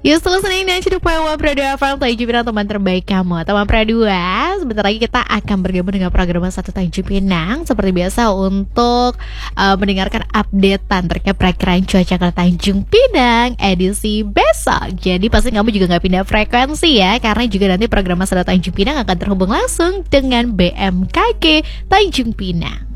Yusuf Senin dan Cidu Pawa Pradua Farm Tanjung Pinang, teman terbaik kamu. Teman Pradua, sebentar lagi kita akan bergabung dengan program Satu Tanjung Pinang. Seperti biasa untuk mendengarkan updatean terkait perakiraan cuaca ke Tanjung Pinang edisi besok. Jadi pasti kamu juga nggak pindah frekuensi ya, karena juga nanti program Satu Tanjung Pinang akan terhubung langsung dengan BMKG Tanjung Pinang.